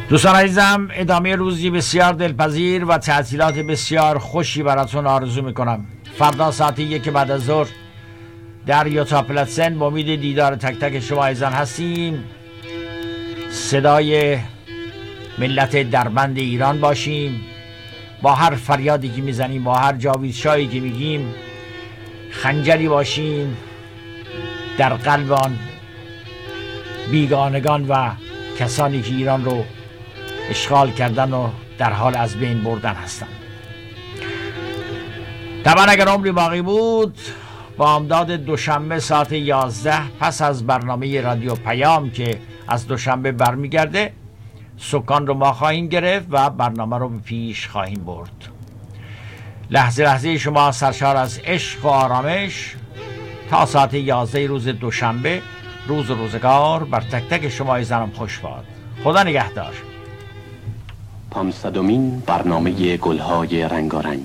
دوستان عزیزم، ادامه روزی بسیار دلپذیر و تعطیلات بسیار خوشی براتون آرزو میکنم. فردا ساعت 1 بعد از ظهر در یوتا پلاتسن با امید دیدار تک تک شما عزیزان هستیم. صدای ملت دربند ایران باشیم، با هر فریادی که میزنیم، با هر جاویدشاهی که میگیم، خنجری باشیم در قلب آن بیگانگان و کسانی که ایران رو اشغال کردن و در حال از بین بردن هستن. طبعا اگر عمری باقی بود با امداد دوشنبه ساعت 11 پس از برنامه رادیو پیام که از دوشنبه برمیگرده، سکان رو ما خواهیم گرفت و برنامه رو به پیش خواهیم برد. لحظه لحظه شما سرشار از عشق و آرامش تا ساعت 11 روز دوشنبه. روز و روزگار بر تک تک شما عزیزانم خوش باد. خدا نگهدار. 500مین برنامه گلهای رنگارنگ.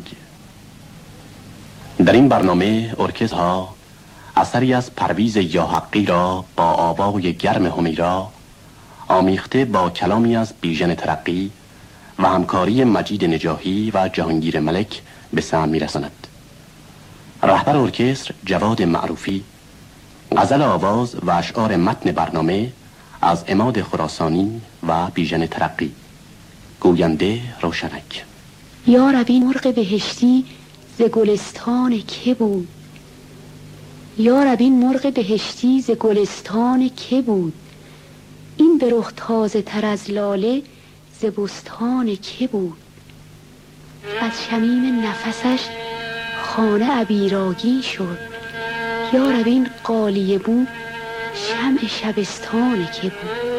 در این برنامه ارکسترها اثری از پرویز یاحقی را با آوای گرم همیرا آمیخته با کلامی از بیژن ترقی و همکاری مجید نجاحی و جهانگیر ملک به سمع می‌رساند. رهبر ارکستر جواد معروفی، غزل آواز و اشعار متن برنامه از عماد خراسانی و بیژن ترقی. گوینده روشنک. یا ربی مرغ بهشتی ز گلستان که بود، یا ربی مرغ بهشتی ز گلستان که بود، این به رخ تازه تر از لاله ز بستان که بود، از شمیم نفسش خانه عبیرآگین شد، یا ربی این غالیه بو شمع شبستان که بود.